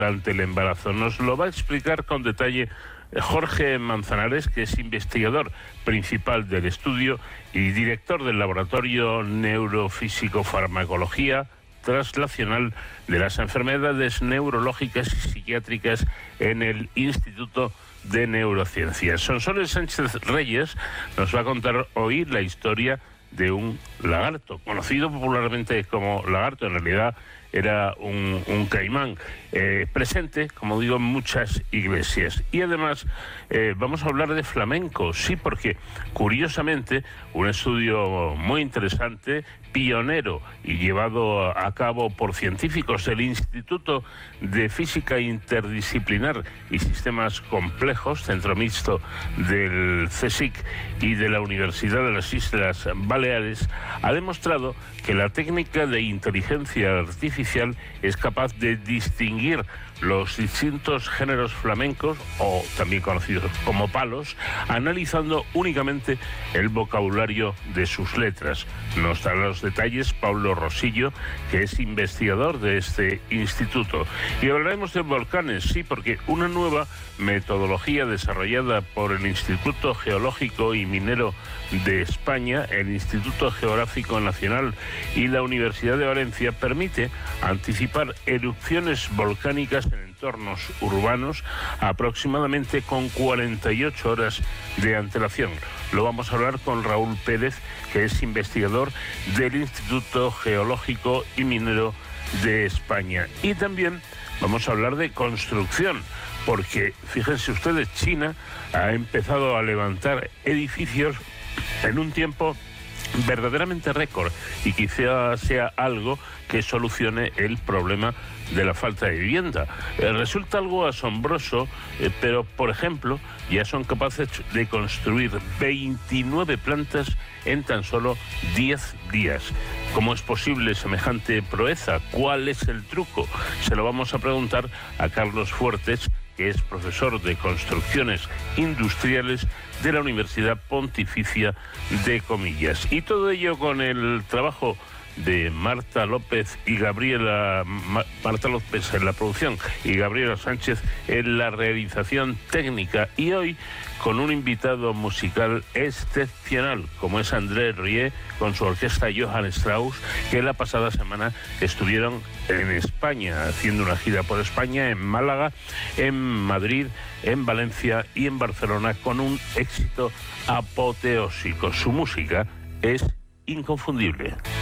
durante el embarazo. Nos lo va a explicar con detalle Jorge Manzanares, que es investigador principal del estudio y director del Laboratorio Neurofísico-Farmacología Translacional de las Enfermedades Neurológicas y Psiquiátricas en el Instituto de Neurociencias. Sonsoles Sánchez Reyes nos va a contar hoy la historia de un lagarto, conocido popularmente como lagarto. En realidad era un caimán, presente, como digo, en muchas iglesias. Y además vamos a hablar de flamenco, sí, porque curiosamente un estudio muy interesante, pionero y llevado a cabo por científicos del Instituto de Física Interdisciplinar y Sistemas Complejos, centro mixto del CSIC y de la Universidad de las Islas Baleares, ha demostrado que la técnica de inteligencia artificial es capaz de distinguir los distintos géneros flamencos, o también conocidos como palos, analizando únicamente el vocabulario de sus letras. Nos da los detalles Pablo Rosillo, que es investigador de este instituto. Y hablaremos de volcanes, sí, porque una nueva metodología desarrollada por el Instituto Geológico y Minero de España, el Instituto Geográfico Nacional y la Universidad de Valencia permite anticipar erupciones volcánicas en entornos urbanos aproximadamente con 48 horas de antelación. Lo vamos a hablar con Raúl Pérez, que es investigador del Instituto Geológico y Minero de España. Y también vamos a hablar de construcción, porque fíjense ustedes, China ha empezado a levantar edificios en un tiempo verdaderamente récord, y quizá sea algo que solucione el problema de la falta de vivienda. Resulta algo asombroso, pero por ejemplo ya son capaces de construir 29 plantas en tan solo 10 días. ¿Cómo es posible semejante proeza? ¿Cuál es el truco? Se lo vamos a preguntar a Carlos Fuertes, que es profesor de construcciones industriales de la Universidad Pontificia de Comillas. Y todo ello con el trabajo de Marta López en la producción y Gabriela Sánchez en la realización técnica, y hoy con un invitado musical excepcional como es André Rieu con su orquesta Johann Strauss, que la pasada semana estuvieron en España haciendo una gira por España, en Málaga, en Madrid, en Valencia y en Barcelona, con un éxito apoteósico. Su música es inconfundible.